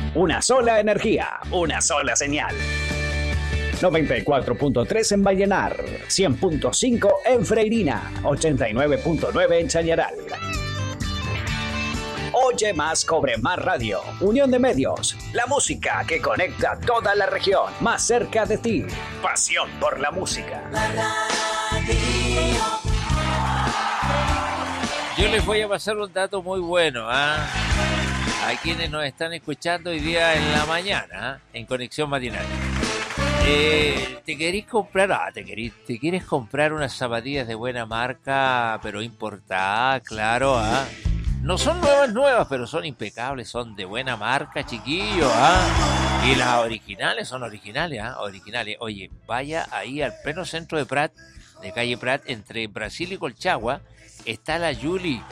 Una sola energía, una sola señal. 94.3 en Vallenar, 100.5 en Freirina, 89.9 en Chañaral. Oye más, cobre más radio. Unión de medios. La música que conecta toda la región. Más cerca de ti. Pasión por la música. Yo les voy a pasar un dato muy bueno, a quienes nos están escuchando hoy día en la mañana, en Conexión Matinal. ¿Te querés comprar? ¿Te quieres comprar unas zapatillas de buena marca, pero importadas, claro, No son nuevas, pero son impecables, son de buena marca, chiquillos, Y las originales son originales, originales. Oye, vaya ahí al pleno centro de Prat, de calle Prat, entre Brasil y Colchagua, está la Yuli,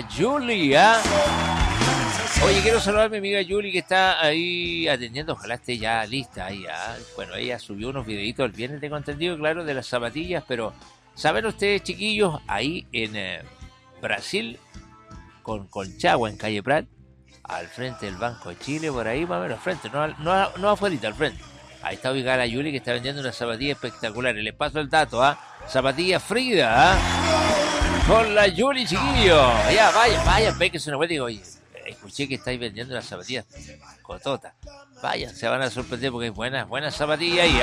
Oye, quiero saludar a mi amiga Yuli que está ahí atendiendo, ojalá esté ya lista ahí, Bueno, ella subió unos videitos el viernes, tengo entendido, claro, de las zapatillas, pero ¿saben ustedes, chiquillos, ahí en Brasil, con Colchagua, en calle Prat, al frente del Banco de Chile, por ahí más o menos, al frente, no afuera, al frente. Ahí está ubicada la Yuli que está vendiendo unas zapatillas espectaculares. Les paso el dato, Zapatillas Frida, con la Yuli, chiquillos. Ya, vaya, péquense una vuelta y digo, oye, escuché que estáis vendiendo unas zapatillas cototas. Vayan, se van a sorprender porque hay buenas zapatillas ahí,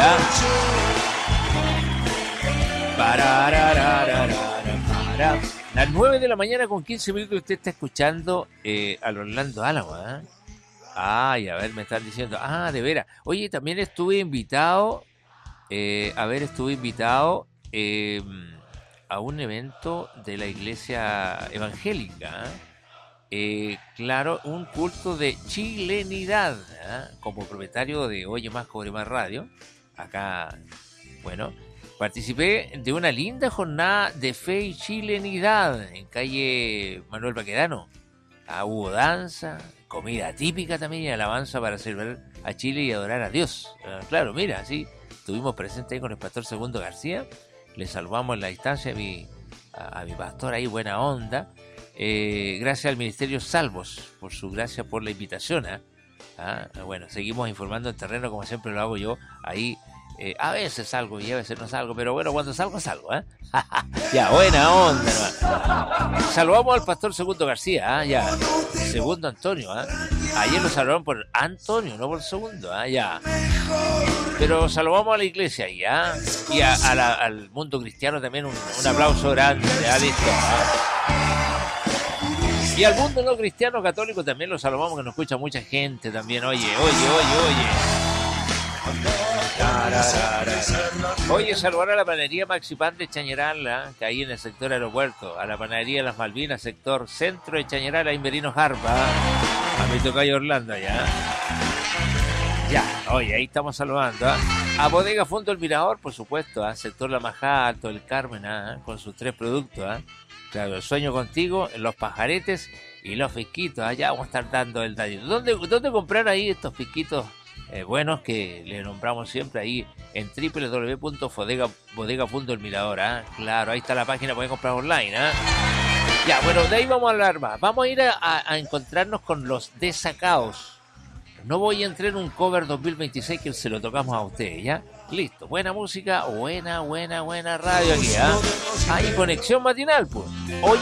Las 9 de la mañana con 15 minutos usted está escuchando al Orlando Álamo, Ay, a ver, me están diciendo, de veras. Oye, también estuve invitado, a un evento de la iglesia evangélica, claro, un culto de chilenidad, como propietario de Oye Más, Cobre Más Radio, acá, bueno, participé de una linda jornada de fe y chilenidad en calle Manuel Baquedano. Hubo danza, comida típica también y alabanza para servir a Chile y adorar a Dios. Claro, mira, sí, estuvimos presentes ahí con el pastor Segundo García. Le salvamos en la distancia a mi pastor ahí, buena onda. Gracias al Ministerio Salvos por su gracia, por la invitación. Bueno, seguimos informando en terreno como siempre lo hago yo ahí. A veces salgo y a veces no salgo, pero bueno, cuando salgo. Ya, buena onda, hermano. Saludamos al pastor Segundo García, ya. Segundo Antonio, Ayer lo saludaron por Antonio, no por Segundo, ya. Pero saludamos a la iglesia ahí, y al mundo cristiano también un aplauso grande, listo. Y al mundo no cristiano católico también lo saludamos, que nos escucha mucha gente también. Oye. Oye, saludar a la panadería Maxipan de Chañaral, que ahí en el sector aeropuerto, a la panadería Las Malvinas, sector centro de Chañaral, a Inverino Jarpa, a mi tocayo Orlando allá. Ya, oye, ahí estamos saludando, a Bodega Fondo El Mirador, por supuesto, sector La Majada, Alto del Carmen, con sus 3 productos, Claro, el Sueño Contigo, los pajaretes y los fisquitos, ya vamos a estar dando el daño. ¿Dónde comprar ahí estos fisquitos buenos que le nombramos siempre ahí en www.bodega.elmirador, Claro, ahí está la página, pueden comprar online, Ya, bueno, de ahí vamos a hablar más. Vamos a ir a encontrarnos con los desacados. No voy a entrar en un cover 2026 que se lo tocamos a ustedes, ¿ya? Listo, buena música, buena radio aquí, y Conexión Matinal, pues. Hoy